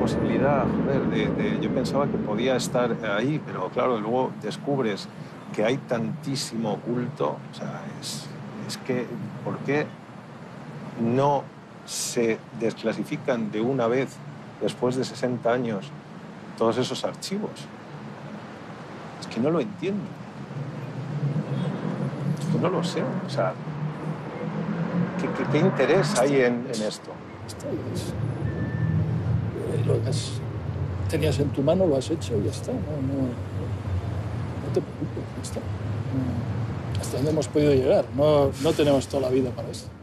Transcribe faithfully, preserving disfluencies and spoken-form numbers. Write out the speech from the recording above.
posibilidad, joder, de, de, yo pensaba que podía estar ahí, pero claro, luego descubres que hay tantísimo oculto, o sea, es, es que, ¿por qué no se desclasifican de una vez, después de sesenta años, todos esos archivos? Es que no lo entiendo. Es que no lo sé, o sea, ¿qué, qué, qué interés hay en, en esto? Está bien. Lo que has, tenías en tu mano, lo has hecho y ya está. No, no, no te preocupes, ya está. No, hasta dónde hemos podido llegar. No, no tenemos toda la vida para esto.